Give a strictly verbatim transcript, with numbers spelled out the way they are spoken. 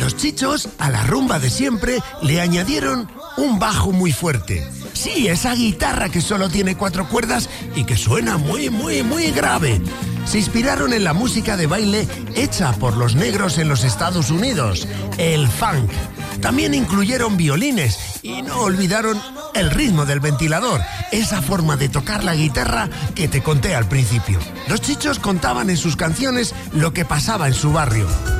Los Chichos, a la rumba de siempre, le añadieron un bajo muy fuerte. Sí, esa guitarra que solo tiene cuatro cuerdas y que suena muy, muy, muy grave. Se inspiraron en la música de baile hecha por los negros en los Estados Unidos, el funk. También incluyeron violines y no olvidaron el ritmo del ventilador, esa forma de tocar la guitarra que te conté al principio. Los Chichos contaban en sus canciones lo que pasaba en su barrio.